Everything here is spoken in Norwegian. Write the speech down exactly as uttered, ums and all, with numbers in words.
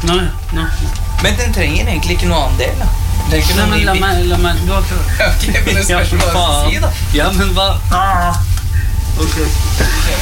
Nei, nei. Men den trenger egentlig ikke noe annen del, da. Det er ikke Nei, noe men la meg, la meg, du har ikke... Ok, men det skal Ja, ikke bare faen. si, da. Ja, men hva? Ah. Ok.